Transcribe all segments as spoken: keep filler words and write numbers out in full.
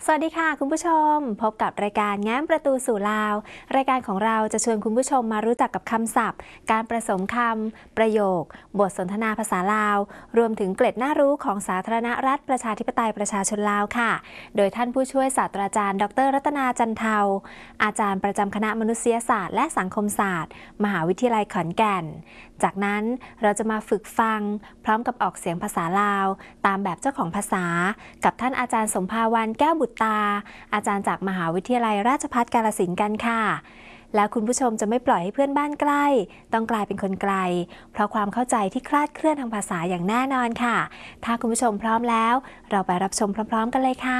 สวัสดีค่ะคุณผู้ชมพบกับรายการแง้มประตูสู่ลาวรายการของเราจะชวนคุณผู้ชมมารู้จักกับคำศัพท์การประสมคำประโยคบทสนทนาภาษาลาวรวมถึงเกร็ดน่ารู้ของสาธารณรัฐประชาธิปไตยประชาชนลาวค่ะโดยท่านผู้ช่วยศาสตราจารย์ดรรัตนาจันเทาอาจารย์ประจำคณะมนุษยศาสตร์และสังคมศาสตร์มหาวิทยาลัยขอนแก่นจากนั้นเราจะมาฝึกฟังพร้อมกับออกเสียงภาษาลาวตามแบบเจ้าของภาษากับท่านอาจารย์สมภาวันแก้วบุตรตาอาจารย์จากมหาวิทยาลัยราชภัฏกาฬสินธุ์กันค่ะแล้วคุณผู้ชมจะไม่ปล่อยให้เพื่อนบ้านใกล้ต้องกลายเป็นคนไกลเพราะความเข้าใจที่คลาดเคลื่อนทางภาษาอย่างแน่นอนค่ะถ้าคุณผู้ชมพร้อมแล้วเราไปรับชมพร้อมๆกันเลยค่ะ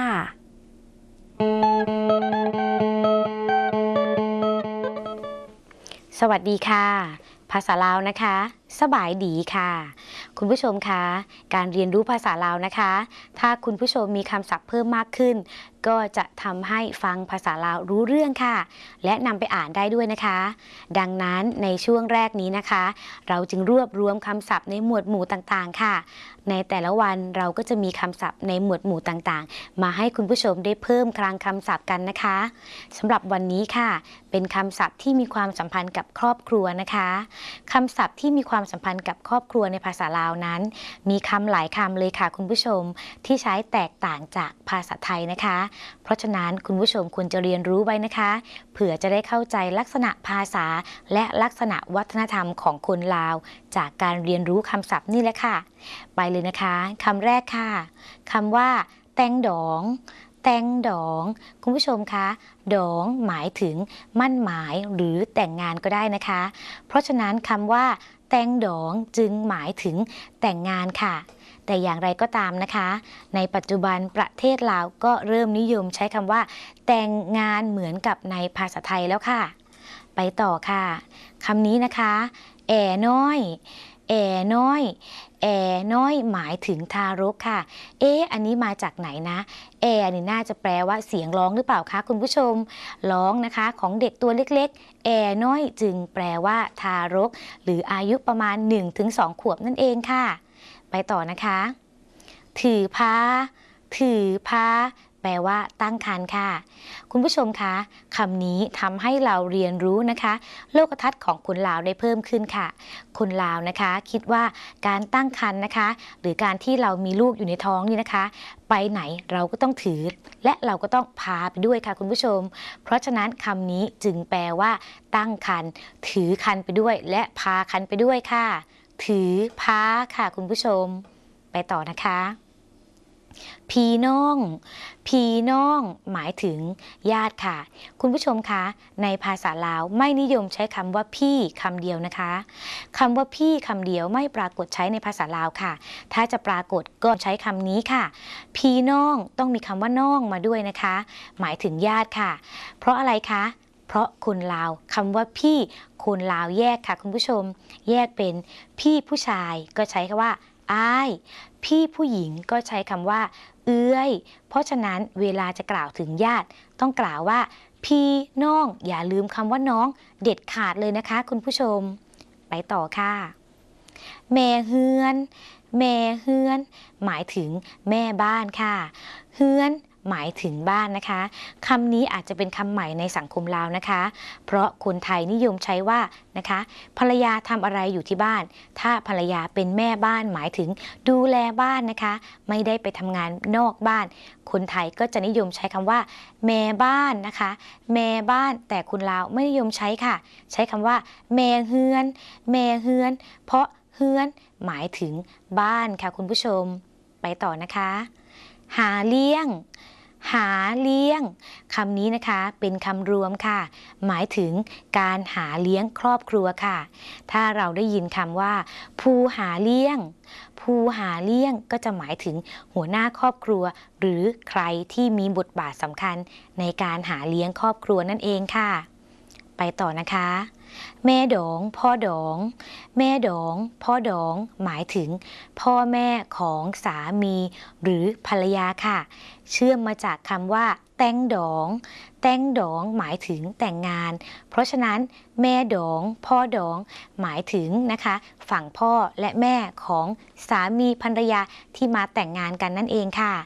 สวัสดีค่ะภาษาลาวนะคะสบายดีค่ะคุณผู้ชมคะการเรียนรู้ภาษาลาวนะคะถ้าคุณผู้ชมมีคำศัพท์เพิ่มมากขึ้นก็จะทำให้ฟังภาษาลาวรู้เรื่องค่ะและนำไปอ่านได้ด้วยนะคะดังนั้นในช่วงแรกนี้นะคะเราจึงรวบรวมคำศัพท์ในหมวดหมู่ต่างๆค่ะในแต่ละวันเราก็จะมีคำศัพท์ในหมวดหมู่ต่างๆมาให้คุณผู้ชมได้เพิ่มคลังคำศัพท์กันนะคะสำหรับวันนี้ค่ะเป็นคำศัพท์ที่มีความสัมพันธ์กับครอบครัวนะคะคำศัพท์ที่มีความสัมพันธ์กับครอบครัวในภาษาลาวนั้นมีคำหลายคำเลยค่ะคุณผู้ชมที่ใช้แตกต่างจากภาษาไทยนะคะเพราะฉะนั้นคุณผู้ชมควรจะเรียนรู้ไว้นะคะเผื่อจะได้เข้าใจลักษณะภาษาและลักษณะวัฒนธรรมของคนลาวจากการเรียนรู้คำศัพท์นี่แหละค่ะไปเลยนะคะคำแรกค่ะคำว่าแตงดองแตงดองคุณผู้ชมคะดองหมายถึงมั่นหมายหรือแต่งงานก็ได้นะคะเพราะฉะนั้นคำว่าแตงดองจึงหมายถึงแต่งงานค่ะแต่อย่างไรก็ตามนะคะในปัจจุบันประเทศลาวก็เริ่มนิยมใช้คำว่าแต่งงานเหมือนกับในภาษาไทยแล้วค่ะไปต่อค่ะคำนี้นะคะแอน้อยแอน้อยแอน้อยหมายถึงทารกค่ะเอ๊ะอันนี้มาจากไหนนะแอนี่น่าจะแปลว่าเสียงร้องหรือเปล่าคะคุณผู้ชมร้องนะคะของเด็กตัวเล็กๆแอน้อยจึงแปลว่าทารกหรืออายุประมาณ หนึ่งถึงสอง ขวบนั่นเองค่ะไปต่อนะคะถือพาถือพาแปลว่าตั้งครรภ์ค่ะคุณผู้ชมคะคำนี้ทำให้เราเรียนรู้นะคะโลกทัศน์ของคนลาวได้เพิ่มขึ้นค่ะคนลาวนะคะคิดว่าการตั้งครรภ์นะคะหรือการที่เรามีลูกอยู่ในท้องนี่นะคะไปไหนเราก็ต้องถือและเราก็ต้องพาไปด้วยค่ะคุณผู้ชมเพราะฉะนั้นคำนี้จึงแปลว่าตั้งครรภ์ถือครรภ์ไปด้วยและพาครรภ์ไปด้วยค่ะถือพาค่ะคุณผู้ชมไปต่อนะคะพี่น้องพี่น้องหมายถึงญาติค่ะคุณผู้ชมคะในภาษาลาวไม่นิยมใช้คำว่าพี่คำเดียวนะคะคำว่าพี่คำเดียวไม่ปรากฏใช้ในภาษาลาวค่ะถ้าจะปรากฏก็ใช้คำนี้ค่ะพี่น้องต้องมีคำว่าน้องมาด้วยนะคะหมายถึงญาติค่ะเพราะอะไรคะเพราะคนลาวคำว่าพี่คนลาวแยกค่ะคุณผู้ชมแยกเป็นพี่ผู้ชายก็ใช้คำว่าอ้ายพี่ผู้หญิงก็ใช้คำว่าเอื้อยเพราะฉะนั้นเวลาจะกล่าวถึงญาติต้องกล่าวว่าพี่น้องอย่าลืมคำว่าน้องเด็ดขาดเลยนะคะคุณผู้ชมไปต่อค่ะแม่เฮือนแม่เฮือนหมายถึงแม่บ้านค่ะเฮือนหมายถึงบ้านนะคะคำนี้อาจจะเป็นคำใหม่ในสังคมลาวนะคะเพราะคนไทยนิยมใช้ว่านะคะภรรยาทำอะไรอยู่ที่บ้านถ้าภรรยาเป็นแม่บ้านหมายถึงดูแลบ้านนะคะไม่ได้ไปทำงานนอกบ้านคนไทยก็จะนิยมใช้คำว่าแม่บ้านนะคะแม่บ้านแต่คนลาวไม่นิยมใช้ค่ะใช้คำว่าแม่เฮือนแม่เฮือนเพราะเฮือนหมายถึงบ้านค่ะคุณผู้ชมไปต่อนะคะหาเลี้ยงหาเลี้ยงคำนี้นะคะเป็นคำรวมค่ะหมายถึงการหาเลี้ยงครอบครัวค่ะถ้าเราได้ยินคำว่าผู้หาเลี้ยงผู้หาเลี้ยงก็จะหมายถึงหัวหน้าครอบครัวหรือใครที่มีบทบาทสำคัญในการหาเลี้ยงครอบครัวนั่นเองค่ะไปต่อนะคะแม่ดองพ่อดองแม่ดองพ่อดองหมายถึงพ่อแม่ของสามีหรือภรรยาค่ะเชื่อมมาจากคำว่าแตงดองแตงดองหมายถึงแต่งงานเพราะฉะนั้นแม่ดองพ่อดองหมายถึงนะคะฝั่งพ่อและแม่ของสามีภรรยาที่มาแต่งงานกันนั่นเองค่ะ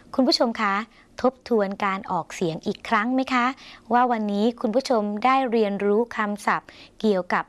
คุณผู้ชมคะทบทวนการออกเสียงอีกครั้งไหมคะว่าวันนี้คุณผู้ชมได้เรียนรู้คำศัพท์เกี่ยวกับ